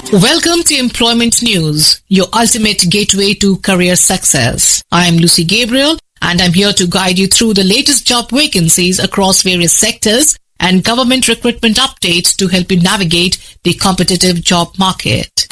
Welcome to Employment News, your ultimate gateway to career success. I am Lucy Gabriel and I'm here to guide you through the latest job vacancies across various sectors and government recruitment updates to help you navigate the competitive job market.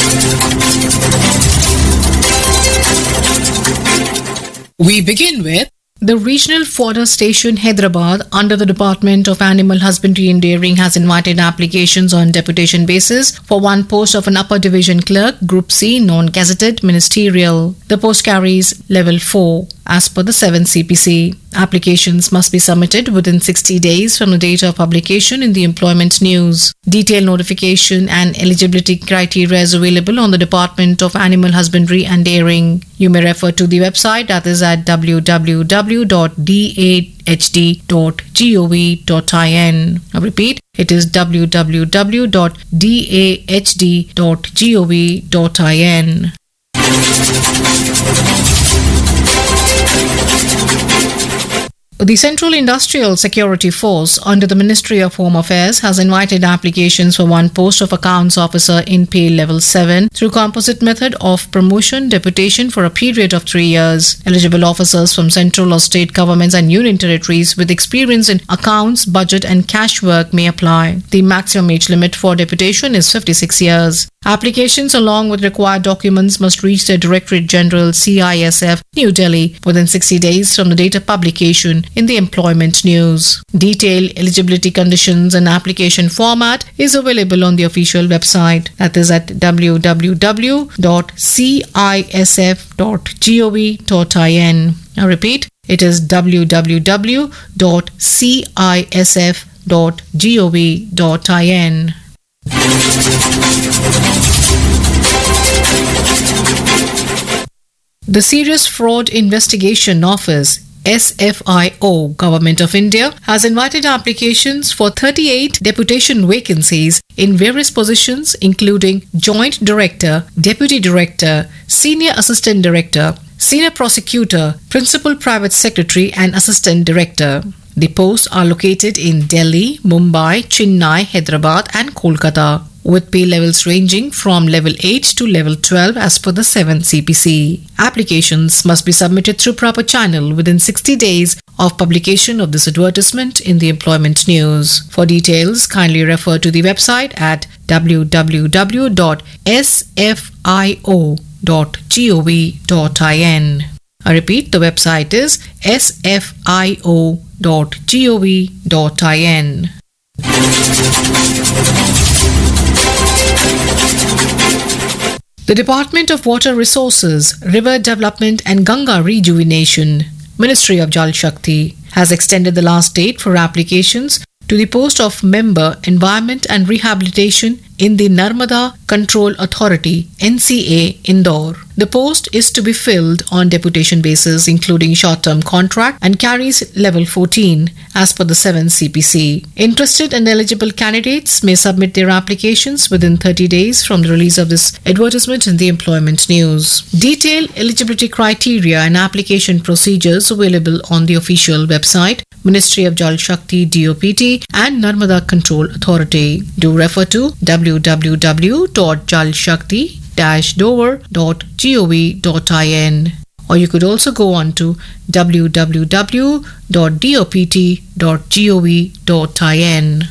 We begin with the Regional Fodder Station Hyderabad under the Department of Animal Husbandry and Dairying has invited applications on deputation basis for one post of an upper division clerk, Group C, non-gazetted ministerial. The post carries level 4 as per the 7th CPC. Applications must be submitted within 60 days from the date of publication in the Employment News. Detailed notification and eligibility criteria is available on the Department of Animal Husbandry and Dairying. You may refer to the website, that is at www.dahd.gov.in. I repeat, it is www.dahd.gov.in. The Central Industrial Security Force under the Ministry of Home Affairs has invited applications for one post of Accounts Officer in pay level 7 through composite method of promotion deputation for a period of 3 years. Eligible officers from central or state governments and union territories with experience in accounts, budget and cash work may apply. The maximum age limit for deputation is 56 years. Applications along with required documents must reach the Directorate General CISF, New Delhi, within 60 days from the date of publication in the Employment News. Detailed eligibility conditions and application format is available on the official website, that is at www.cisf.gov.in. I repeat, it is www.cisf.gov.in. The Serious Fraud Investigation Office SFIO, Government of India, has invited applications for 38 deputation vacancies in various positions including Joint Director, Deputy Director, Senior Assistant Director, Senior Prosecutor, Principal Private Secretary and Assistant Director. The posts are located in Delhi, Mumbai, Chennai, Hyderabad and Kolkata, with pay levels ranging from level 8 to level 12 as per the 7th CPC. Applications must be submitted through proper channel within 60 days of publication of this advertisement in the Employment News. For details, kindly refer to the website at www.sfio.gov.in. I repeat, the website is sfio.gov.in. The Department of Water Resources, River Development and Ganga Rejuvenation, Ministry of Jal Shakti, has extended the last date for applications to the post of Member Environment and Rehabilitation in the Narmada Control Authority NCA Indore. The post is to be filled on deputation basis including short-term contract and carries level 14 as per the 7th CPC. Interested and eligible candidates may submit their applications within 30 days from the release of this advertisement in the Employment News. Detailed eligibility criteria and application procedures available on the official website, Ministry of Jal Shakti DOPT and Narmada Control Authority. Do refer to www.jalshakti-dover.gov.in, or you could also go on to www.dopt.gov.in.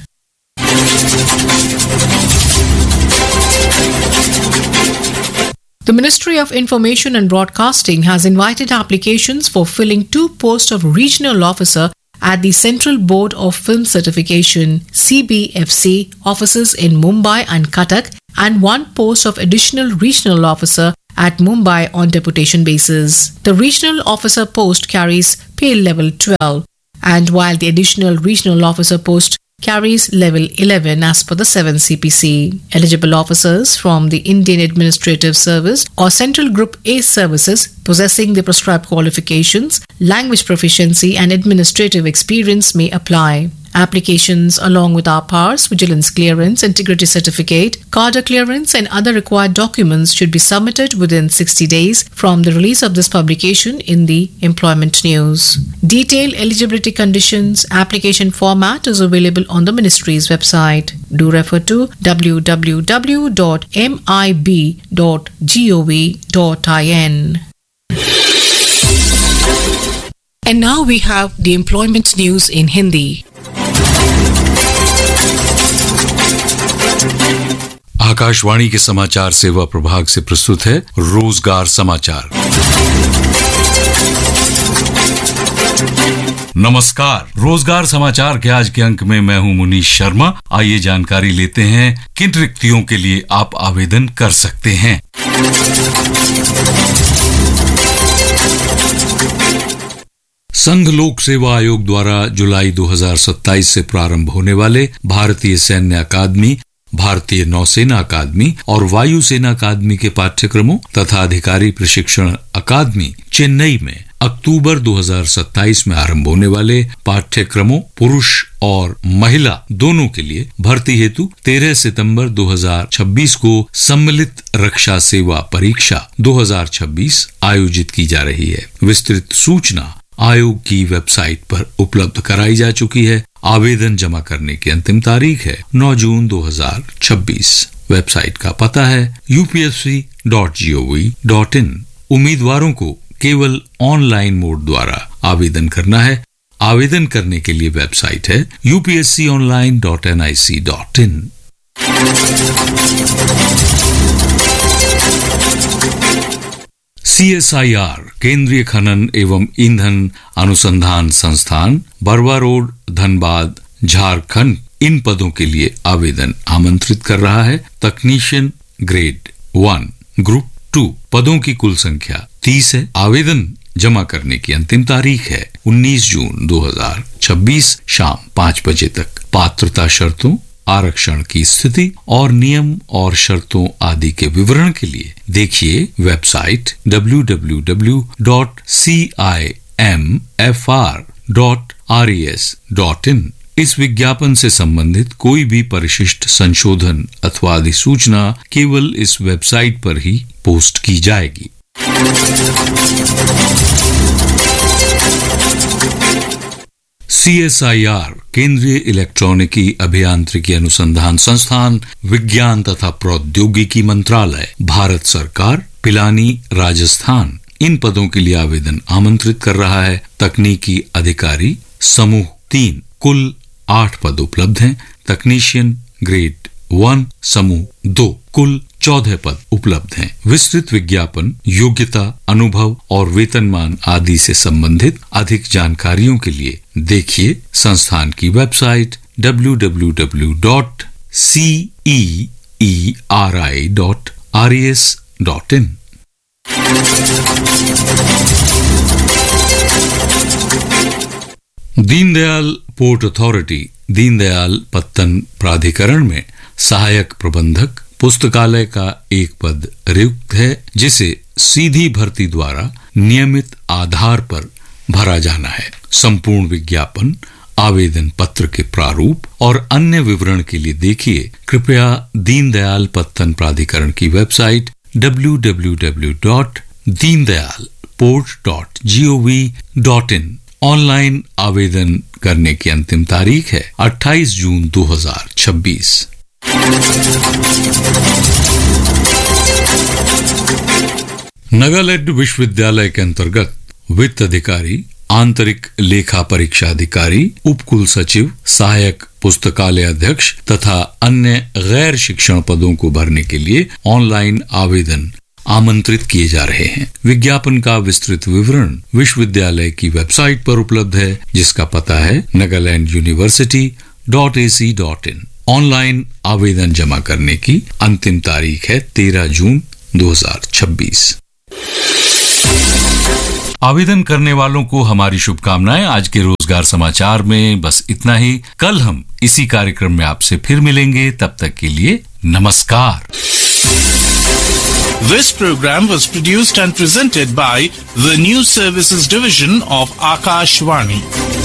The Ministry of Information and Broadcasting has invited applications for filling 2 posts of Regional Officer at the Central Board of Film Certification CBFC offices in Mumbai and Cuttack, and 1 post of Additional Regional Officer at Mumbai on deputation basis. The Regional Officer post carries pay level 12, and while the Additional Regional Officer post carries level 11 as per the 7th CPC. Eligible officers from the Indian Administrative Service or Central Group A services possessing the prescribed qualifications, language proficiency and administrative experience may apply. Applications along with RPARS, Vigilance Clearance, Integrity Certificate, CADA Clearance and other required documents should be submitted within 60 days from the release of this publication in the Employment News. Detailed eligibility conditions, application format is available on the Ministry's website. Do refer to www.mib.gov.in. And now we have the employment news in Hindi. Akashvani के समाचार सेवा प्रभाग से प्रस्तुत है रोजगार समाचार। नमस्कार, रोजगार समाचार के आज के अंक में मैं हूं मुनीश शर्मा। आइए जानकारी लेते हैं किन रिक्तियों के लिए आप आवेदन कर सकते हैं। संघ लोक सेवा आयोग द्वारा जुलाई 2027 से प्रारंभ होने वाले भारतीय सैन्य अकादमी, भारतीय नौसेना अकादमी और वायुसेना अकादमी के पाठ्यक्रमों तथा अधिकारी प्रशिक्षण अकादमी चेन्नई में अक्टूबर 2027 में आरंभ होने वाले पाठ्यक्रमों पुरुष और महिला दोनों के लिए भर्ती हेतु 13 सितंबर 2026 को सम्मिलित रक्षा सेवा परीक्षा 2026 आयोजित की जा रही है। विस्तृत सूचना आयोग की वेबसाइट पर उपलब्ध कराई जा चुकी है। आवेदन जमा करने की अंतिम तारीख है 9 जून 2026। वेबसाइट का पता है upsc.gov.in। उम्मीदवारों को केवल ऑनलाइन मोड द्वारा आवेदन करना है। आवेदन करने के लिए वेबसाइट है upsconline.nic.in। CSIR केंद्रीय खनन एवं ईंधन अनुसंधान संस्थान, बरवा रोड, धनबाद, झारखंड, इन पदों के लिए आवेदन आमंत्रित कर रहा है। तकनीशियन ग्रेड 1 ग्रुप 2 पदों की कुल संख्या 30 है। आवेदन जमा करने की अंतिम तारीख है 19 जून 2026 शाम 5 बजे तक। पात्रता शर्तों, आरक्षण की स्थिति और नियम और शर्तों आदि के विवरण के लिए देखिए वेबसाइट www.cimfr.res.in। इस विज्ञापन से संबंधित कोई भी परिशिष्ट संशोधन अथवा अधिसूचना केवल इस वेबसाइट पर ही पोस्ट की जाएगी। CSIR केंद्रीय इलेक्ट्रॉनिकी अभियांत्रिकी अनुसंधान संस्थान, विज्ञान तथा प्रौद्योगिकी मंत्रालय, भारत सरकार, पिलानी, राजस्थान, इन पदों के लिए आवेदन आमंत्रित कर रहा है। तकनीकी अधिकारी समूह 3 कुल 8 पद उपलब्ध हैं। तकनीशियन ग्रेड 1 समूह 2 कुल 14 पद उपलब्ध हैं। विस्तृत विज्ञापन, योग्यता, अनुभव और वेतनमान आदि से संबंधित अधिक जानकारियों के लिए देखिए संस्थान की website www.ceeri.res.in। Deendayal port authority, Deendayal पत्तन प्राधिकरण में सहायक प्रबंधक पुस्तकालय का एक पद रिक्त है, जिसे सीधी भर्ती द्वारा नियमित आधार पर भरा जाना है। संपूर्ण विज्ञापन, आवेदन पत्र के प्रारूप और अन्य विवरण के लिए देखिए कृपया दीनदयाल पत्तन प्राधिकरण की वेबसाइट www.deendayalport.gov.in। ऑनलाइन आवेदन करने की अंतिम तारीख है 28 जून 2026। नागालैंड विश्वविद्यालय के अंतर्गत वित्त अधिकारी, आंतरिक लेखा परीक्षा अधिकारी, उपकुल सचिव, सहायक पुस्तकालय अध्यक्ष तथा अन्य गैर शिक्षण पदों को भरने के लिए ऑनलाइन आवेदन आमंत्रित किए जा रहे हैं। विज्ञापन का विस्तृत विवरण विश्वविद्यालय की वेबसाइट पर उपलब्ध है, जिसका पता है nagalanduniversity.ac.in। ऑनलाइन आवेदन जमा करने की अंतिम तारीख है 13 जून 2026। आवेदन करने वालों को हमारी शुभकामनाएं। आज के रोजगार समाचार में बस इतना ही। कल हम इसी कार्यक्रम में आपसे फिर मिलेंगे, तब तक के लिए नमस्कार। This program was produced and presented by the News Services Division of Akashvani.